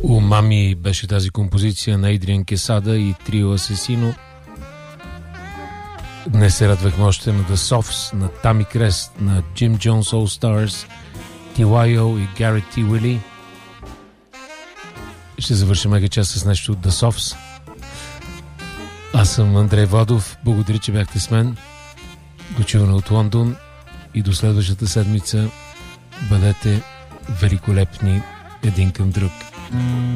Умами беше тази композиция на Адриан Quesada и Трио Асесино. Днес се радвахме още на The Softs, на Тами Крест, на Jim Jones All Stars, T.Y.O. и Garrett T. Willie. Ще завършим мега час с нещо от The Softs. Аз съм Андрей Владов. Благодаря, че бяхте с мен. До чуване от Лондон и до следващата седмица. Бъдете великолепни един към друг.